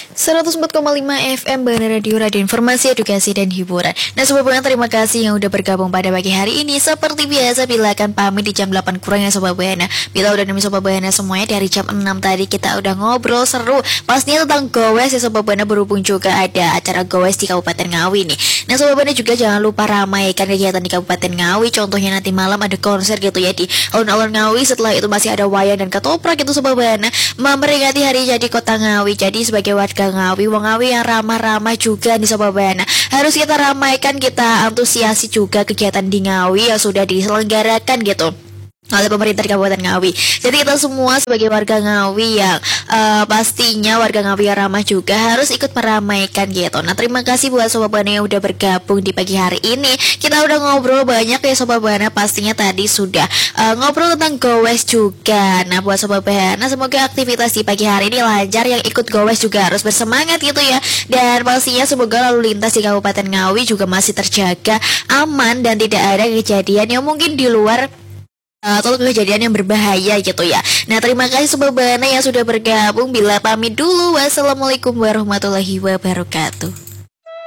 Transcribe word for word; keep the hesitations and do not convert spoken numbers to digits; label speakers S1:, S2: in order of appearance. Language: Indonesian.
S1: seratus empat koma lima F M Bana Radio, Radio Informasi, Edukasi, dan Hiburan. Nah Sobat Buana, terima kasih yang udah bergabung pada pagi hari ini. Seperti biasa, bila akan pamit di jam delapan kurang ya Sobat Buana. Bila udah demi Sobat Buana semuanya, dari jam enam tadi kita udah ngobrol seru pastinya tentang gowes ya Sobat Buana. Berhubung juga ada acara gowes di Kabupaten Ngawi nih. Nah Sobat Buana juga jangan lupa ramaikan kegiatan di Kabupaten Ngawi. Contohnya nanti malam ada konser gitu ya di alun-alun Ngawi. Setelah itu masih ada wayang dan ketoprak itu Sobat Buana, memperingati hari jadi Kota Ngawi. Jadi sebagai warga Ngawi, wong Ngawi yang ramah-ramah juga nih Sobat Buana, harus kita ramaikan, kita antusiasi juga kegiatan di Ngawi yang sudah diselenggarakan gitu oleh pemerintah di Kabupaten Ngawi. Jadi kita semua sebagai warga Ngawi yang uh, pastinya warga Ngawi yang ramah juga harus ikut meramaikan gitu. Nah terima kasih buat Sobat Buana yang udah bergabung di pagi hari ini. Kita udah ngobrol banyak ya Sobat Buana. Pastinya tadi sudah uh, ngobrol tentang gowes juga. Nah buat Sobat Buana, semoga aktivitas di pagi hari ini lancar. Yang ikut gowes juga harus bersemangat gitu ya. Dan pastinya semoga lalu lintas di Kabupaten Ngawi juga masih terjaga aman dan tidak ada kejadian yang mungkin di luar atau kejadian yang berbahaya gitu ya. Nah terima kasih Sobat Buana yang sudah bergabung. Bila pamit dulu, wassalamualaikum warahmatullahi wabarakatuh.